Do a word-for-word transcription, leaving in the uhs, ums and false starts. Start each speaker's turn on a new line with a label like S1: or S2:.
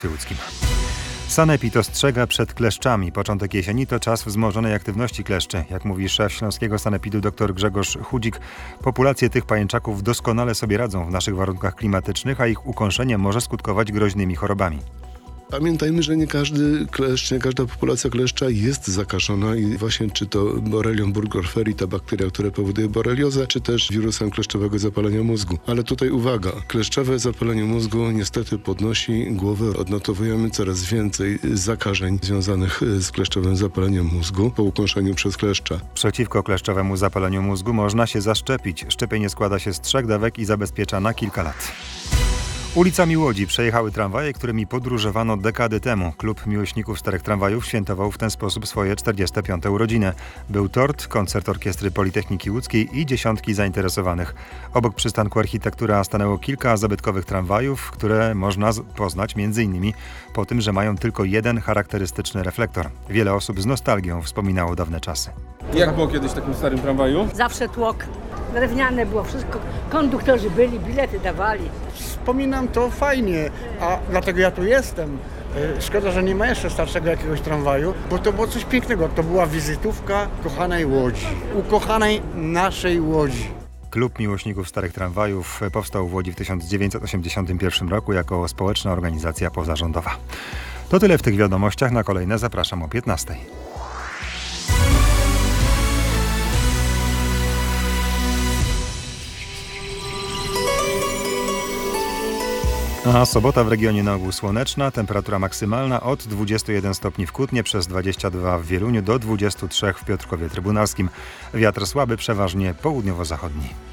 S1: łódzkim. Sanepid ostrzega przed kleszczami. Początek jesieni to czas wzmożonej aktywności kleszczy. Jak mówi szef Śląskiego Sanepidu dr Grzegorz Chudzik, populacje tych pajęczaków doskonale sobie radzą w naszych warunkach klimatycznych, a ich ukąszenie może skutkować groźnymi chorobami.
S2: Pamiętajmy, że nie każdy kleszcz, nie każda populacja kleszcza jest zakażona i właśnie czy to Borrelią burgdorferi, ta bakteria, która powoduje boreliozę, czy też wirusem kleszczowego zapalenia mózgu. Ale tutaj uwaga, kleszczowe zapalenie mózgu niestety podnosi głowę. Odnotowujemy coraz więcej zakażeń związanych z kleszczowym zapaleniem mózgu po ukąszeniu przez kleszcza.
S1: Przeciwko kleszczowemu zapaleniu mózgu można się zaszczepić. Szczepienie składa się z trzech dawek i zabezpiecza na kilka lat. Ulicami Łodzi przejechały tramwaje, którymi podróżowano dekady temu. Klub Miłośników Starych Tramwajów świętował w ten sposób swoje czterdzieste piąte urodziny. Był tort, koncert Orkiestry Politechniki Łódzkiej i dziesiątki zainteresowanych. Obok przystanku Architektura stanęło kilka zabytkowych tramwajów, które można poznać m.in. po tym, że mają tylko jeden charakterystyczny reflektor. Wiele osób z nostalgią wspominało dawne czasy.
S3: Jak było kiedyś w takim starym tramwaju?
S4: Zawsze tłok. Drewniane było wszystko. Konduktorzy byli, bilety dawali.
S5: Wspominam to fajnie, a dlatego ja tu jestem. Szkoda, że nie ma jeszcze starszego jakiegoś tramwaju, bo to było coś pięknego. To była wizytówka kochanej Łodzi. Ukochanej naszej Łodzi.
S1: Klub Miłośników Starych Tramwajów powstał w Łodzi w tysiąc dziewięćset osiemdziesiątym pierwszym roku jako społeczna organizacja pozarządowa. To tyle w tych wiadomościach. Na kolejne zapraszam o piętnastej. A sobota w regionie na ogół słoneczna, temperatura maksymalna od dwudziestu jeden stopni w Kutnie, przez dwadzieścia dwa w Wieluniu do dwudziestu trzech w Piotrkowie Trybunalskim. Wiatr słaby, przeważnie południowo-zachodni.